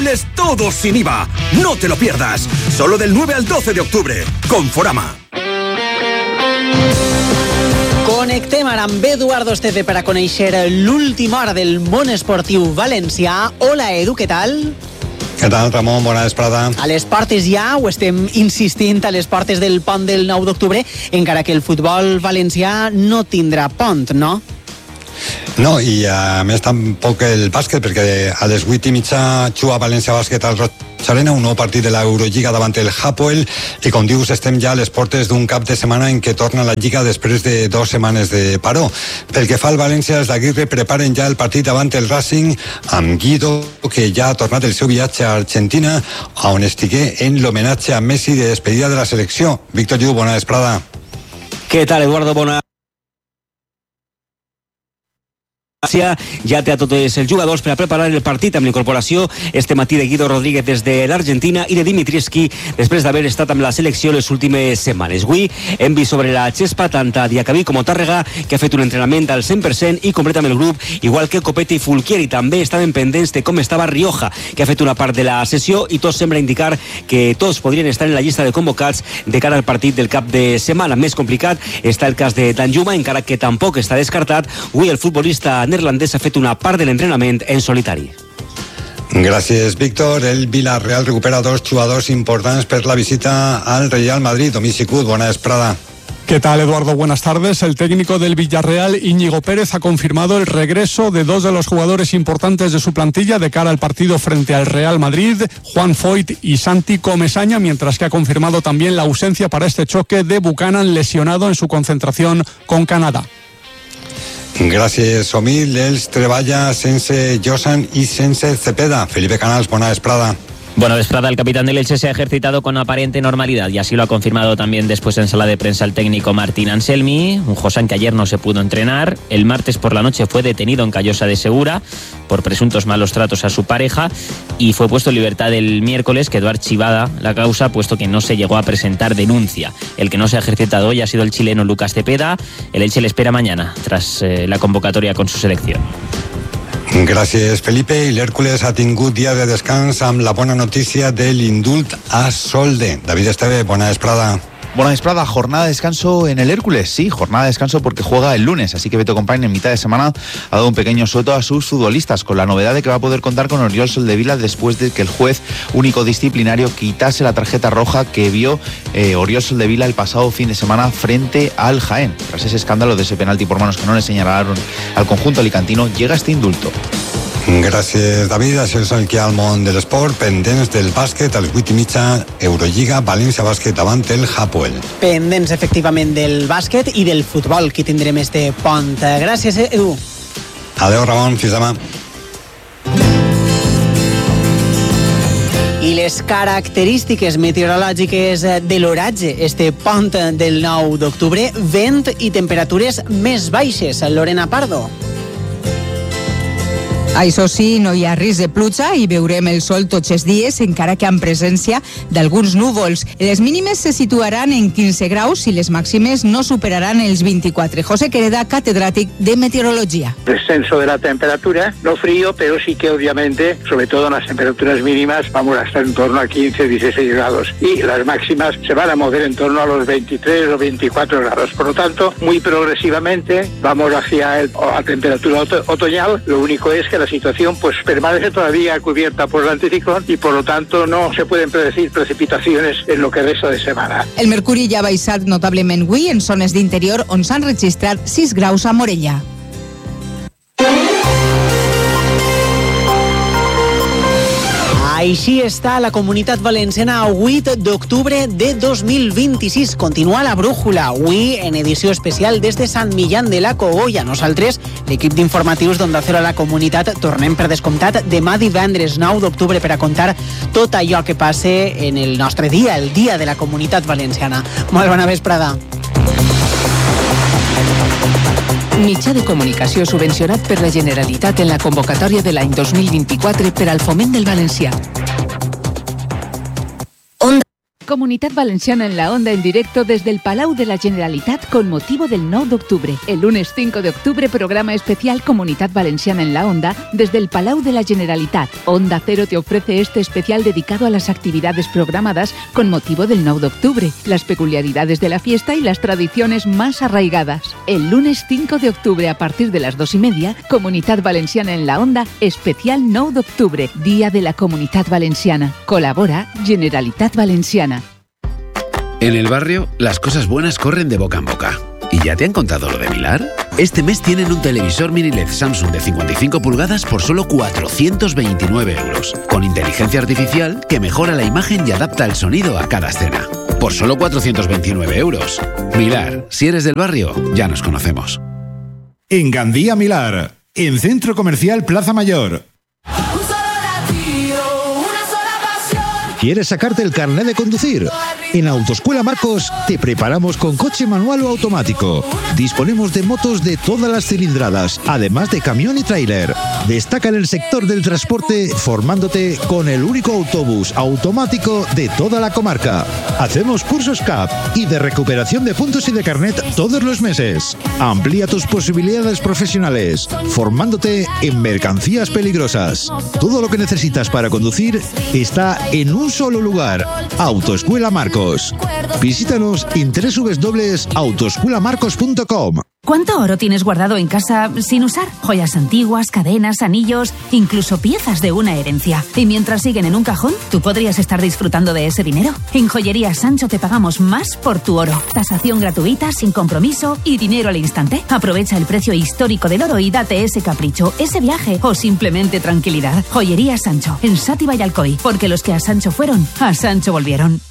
Todos sin IVA. No te lo pierdas. Solo del 9 al 12 de octubre. Conforama. Connectem ara amb Eduardo Esteve per a conèixer l'última hora del món esportiu valencià. Hola, Edu, què tal? Què tal, Ramon? Bona vesprada. A les portes ja, ho estem insistint, a les portes del pont del 9 d'octubre, encara que el futbol valencià no tindrà pont, no? No, i a més tampoc el bàsquet, perquè a les 8:30 juga València Bàsquet al Roig Arena, un nou partit de l'Eurolliga davant el Hapoel, i com dius, estem ja a les portes d'un cap de setmana en què torna la Lliga després de 2 setmanes de paró. Pel que fa al València, els d'Aguirre preparen ja el partit davant el Racing, amb Guido, que ja ha tornat el seu viatge a Argentina, on estigué en l'homenatge a Messi de despedida de la selecció. Víctor Lluc, bona vesprada. Què tal, Eduardo? Ja té a tots els jugadors per a preparar el partit amb l'incorporació este matí de Guido Rodríguez des de l'Argentina i de Dimitrievski després d'haver estat amb la selecció les últimes setmanes. Avui hem vist sobre la xespa tant a Diacabí com a Tàrrega, que ha fet un entrenament al 100% i completa amb el grup, igual que Copete i Fulquier, i també estaven pendents de com estava Rioja, que ha fet una part de la sessió, i tot sembla indicar que tots podrien estar en la llista de convocats de cara al partit del cap de setmana. Més complicat està el cas de Danjuma, encara que tampoc està descartat. Avui el futbolista neerlandès ha fet una part de l'entrenament en solitari. Gràcies, Víctor. El Villarreal recupera 2 jugadors importants per la visita al Real Madrid. Domici Cut, bona vesprada. ¿Qué tal, Eduardo? Buenas tardes. El técnico del Villarreal, Íñigo Pérez, ha confirmado el regreso de 2 de los jugadores importantes de su plantilla de cara al partido frente al Real Madrid, Juan Foyt y Santi Comesaña, mientras que ha confirmado también la ausencia para este choque de Buchanan, lesionado en su concentración con Canadá. Gràcies, Omil. Els treballa sense Josan y sense Cepeda. Felipe Canals, bona vesprada. Buena vesprada, el capitán del Elche se ha ejercitado con aparente normalidad y así lo ha confirmado también después en sala de prensa el técnico Martín Anselmi, un Josan que ayer no se pudo entrenar. El martes por la noche fue detenido en Callosa de Segura por presuntos malos tratos a su pareja y fue puesto en libertad el miércoles, quedó archivada la causa puesto que no se llegó a presentar denuncia. El que no se ha ejercitado hoy ha sido el chileno Lucas Cepeda. El Elche le espera mañana tras la convocatoria con su selección. Gràcies, Felipe. I l'Hèrcules ha tingut dia de descans amb la bona notícia de l'indult a Solde. David Esteve, bona vesprada. Buena vesprada, jornada de descanso en el Hércules, sí, jornada de descanso porque juega el lunes, así que Beto Compañ en mitad de semana ha dado un pequeño sueldo a sus futbolistas, con la novedad de que va a poder contar con Oriol Soldevila después de que el juez único disciplinario quitase la tarjeta roja que vio Oriol Soldevila el pasado fin de semana frente al Jaén. Tras ese escándalo de ese penalti por manos que no le señalaron al conjunto alicantino, llega este indulto. Gràcies, David. Això és el que hi ha al món de l'esport. Pendents del bàsquet, a les 8:30, Eurolliga, València Bàsquet davant el Hapoel. Pendents, efectivament, del bàsquet i del futbol, que tindrem este pont. Gràcies, Edu. Adéu, Ramon. Fins demà. I les característiques meteorològiques de l'oratge, este pont del 9 d'octubre, vent i temperatures més baixes. Lorena Pardo. Això sí, no hi ha risc de pluja i veurem el sol tots els dies, encara que amb presència d'alguns núvols. Les mínimes se situaran en 15 graus i les màximes no superaran els 24. José Quereda, catedrático de meteorología. Descenso de la temperatura, no frío, pero sí que obviamente, sobre todo en las temperaturas mínimas, vamos a estar en torno a 15, 16 grados. Y las máximas se van a mover en torno a los 23 o 24 grados. Por lo tanto, muy progresivamente vamos hacia la temperatura otoñal. Lo único es que la situación pues permanece todavía cubierta por el anticiclón y por lo tanto no se pueden predecir precipitaciones en lo que resta de semana. El mercuri ja ha baixat notablement avui en zones d'interior on s'han registrat 6 graus a Morella. Així està la Comunitat Valenciana a 8 d'octubre de 2026. Continua la brújula, avui en edició especial des de Sant Millán de la Cogolla. Nosaltres, l'equip d'informatius d'Onda Cero a la Comunitat, tornem per descomptat demà divendres 9 d'octubre per a contar tot allò que passe en el nostre dia, el dia de la Comunitat Valenciana. Molt bona vesprada. Mitjà de comunicació subvencionat per la Generalitat en la convocatòria de l'any 2024 per al foment del valencià. Comunitat Valenciana en la Onda en directo desde el Palau de la Generalitat con motivo del 9 de octubre. El lunes 5 de octubre, programa especial Comunitat Valenciana en la Onda desde el Palau de la Generalitat. Onda Cero te ofrece este especial dedicado a las actividades programadas con motivo del 9 de octubre, las peculiaridades de la fiesta y las tradiciones más arraigadas. El lunes 5 de octubre a partir de las 2:30, Comunitat Valenciana en la Onda, especial 9 de octubre, Día de la Comunitat Valenciana. Colabora Generalitat Valenciana. En el barrio, las cosas buenas corren de boca en boca. ¿Y ya te han contado lo de Milar? Este mes tienen un televisor mini LED Samsung de 55 pulgadas por solo 429 euros, con inteligencia artificial que mejora la imagen y adapta el sonido a cada escena. Por solo 429 euros. Milar, si eres del barrio, ya nos conocemos. En Gandía Milar, en Centro Comercial Plaza Mayor. ¿Quieres sacarte el carnet de conducir? En Autoescuela Marcos te preparamos con coche manual o automático. Disponemos de motos de todas las cilindradas, además de camión y tráiler. Destaca en el sector del transporte formándote con el único autobús automático de toda la comarca. Hacemos cursos CAP y de recuperación de puntos y de carnet todos los meses. Amplía tus posibilidades profesionales, formándote en mercancías peligrosas. Todo lo que necesitas para conducir está en un solo lugar. Autoescuela Marcos. Visítanos en www.autoescuelamarcos.com. ¿Cuánto oro tienes guardado en casa sin usar? Joyas antiguas, cadenas, anillos, incluso piezas de una herencia. Y mientras siguen en un cajón, tú podrías estar disfrutando de ese dinero. En Joyería Sancho te pagamos más por tu oro. Tasación gratuita, sin compromiso y dinero al instante. Aprovecha el precio histórico del oro y date ese capricho, ese viaje o simplemente tranquilidad. Joyería Sancho, en Sátiva y Alcoy, porque los que a Sancho fueron, a Sancho volvieron.